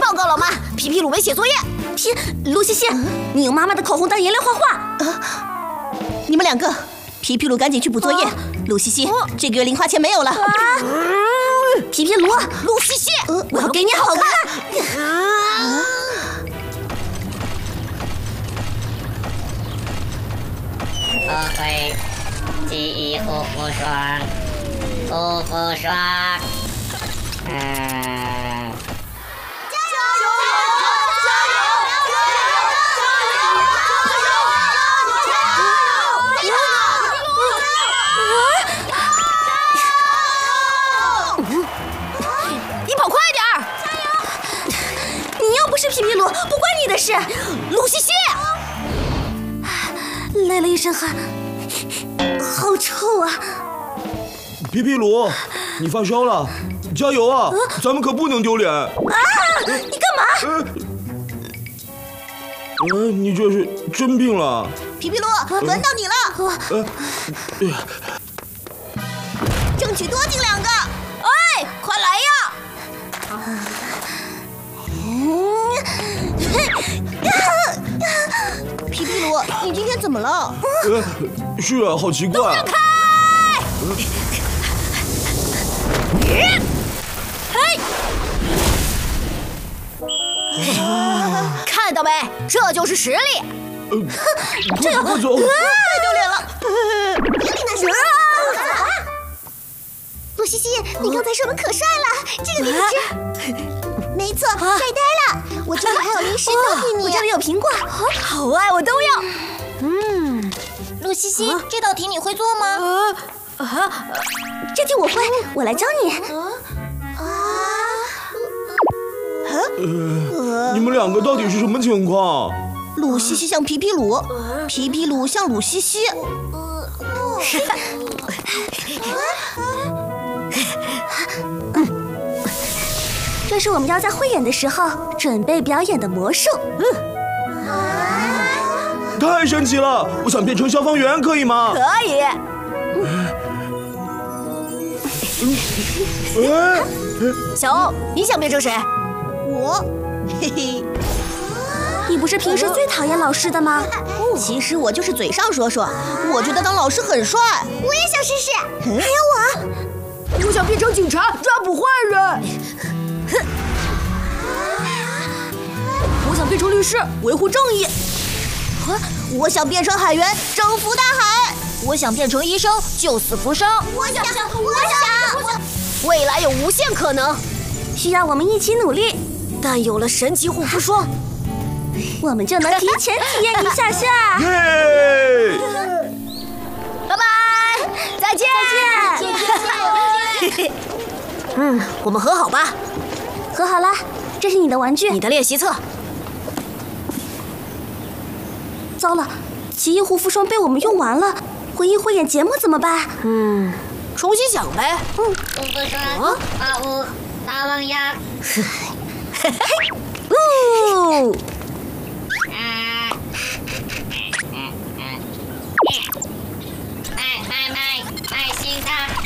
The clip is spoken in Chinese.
报告老妈，皮皮鲁没写作业。 露西西，你用妈妈的口红当颜料画画。你们两个，皮皮鲁赶紧去补作业。露西西，这个月零花钱没有了。皮皮鲁， 露西西， 我要给你好看。 不会记忆护肤霜，护肤霜。 你跑快点儿！ 加油！你又不是皮皮鲁，不关你的事。 露西西， 累了一身汗，好臭啊！ 皮皮鲁，你发烧了，加油啊！咱们可不能丢脸。 你干嘛？ 你这是真病了。 皮皮鲁，轮到你了。争取多进2个。 哎，快来呀！ 皮皮鲁，你今天怎么了？ 是啊，好奇怪。 让开！看到没？这就是实力。 快走！ 太丢脸了！露西西，你刚才说的可帅了，这个你可知？没错，帅呆了！我这里还有零食都给你，我这里有苹果。 好爱我都要。 露西西，这道题你会做吗？这题我会，我来教你。 你们两个到底是什么情况？ 鲁西西像皮皮鲁，皮皮鲁像鲁西西。这是我们要在汇演的时候准备表演的魔术。 太神奇了！我想变成消防员，可以吗？ 可以。小欧，你想变成谁？ 我，嘿嘿。你不是平时最讨厌老师的吗？其实我就是嘴上说说，我觉得当老师很帅。我也想试试。还有我， 我想变成警察，抓捕坏人。我想变成律师，维护正义。 我想变成海员，征服大海。 我想变成医生，救死扶伤。 我想， 未来有无限可能， 需要我们一起努力。 但有了神奇护肤霜， 我们就能提前体验一下下。 耶！ 拜拜，再见。我们和好吧。 和好了，这是你的玩具， 你的练习册。 糟了，奇异护肤霜被我们用完了，回忆汇演节目怎么办？ 重新想呗。 护肤霜，保护大王呀！ 嘿，